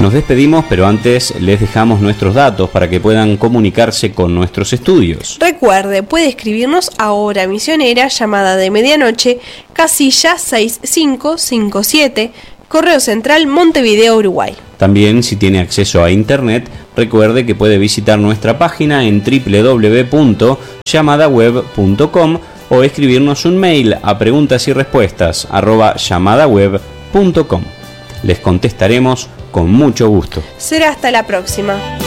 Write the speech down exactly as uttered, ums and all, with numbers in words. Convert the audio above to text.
Nos despedimos, pero antes les dejamos nuestros datos para que puedan comunicarse con nuestros estudios. Recuerde, puede escribirnos a Hora Misionera, llamada de medianoche, casilla seis cinco cinco siete, Correo Central, Montevideo, Uruguay. También, si tiene acceso a internet, recuerde que puede visitar nuestra página en doble u doble u doble u punto llamada web punto com o escribirnos un mail a preguntas y respuestas arroba llamadaweb punto com. Les contestaremos con mucho gusto. Será hasta la próxima.